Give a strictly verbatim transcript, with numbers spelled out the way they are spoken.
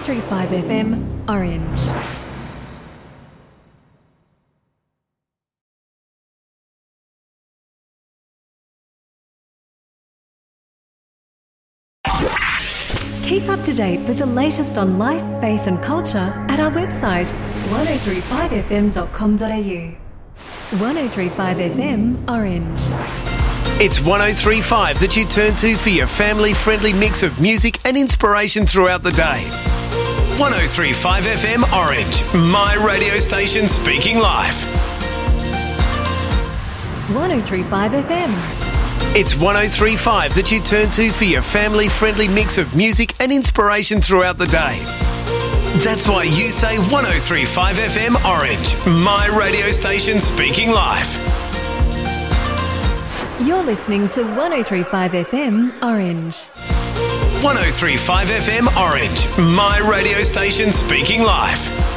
three five F M, Orange. Keep up to date with the latest on life, faith and culture at our website one oh three five f m dot com dot a u. one oh three five F M, Orange. It's one oh three point five that you turn to for your family-friendly mix of music and inspiration throughout the day. one oh three point five F M, Orange, my radio station speaking life. one oh three point five F M. It's one oh three point five that you turn to for your family-friendly mix of music and inspiration throughout the day. That's why you say one oh three point five F M, Orange, my radio station speaking life. You're listening to one oh three point five F M, Orange. one oh three point five F M, Orange, my radio station speaking life.